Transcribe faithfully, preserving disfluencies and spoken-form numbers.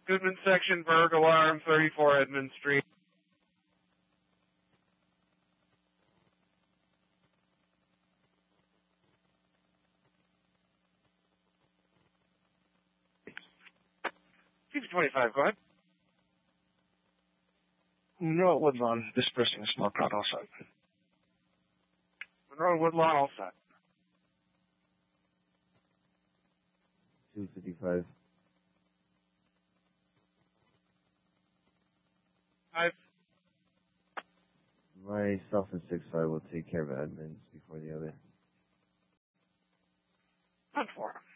Goodman Section, Berg Alarm, thirty-four Edmund Street. T V twenty-five, go ahead. Monroe Woodlawn, dispersing a small crowd all set. Monroe Woodlawn, all set. two fifty-five. Five. Myself and six five will take care of admins before the other. Ten four.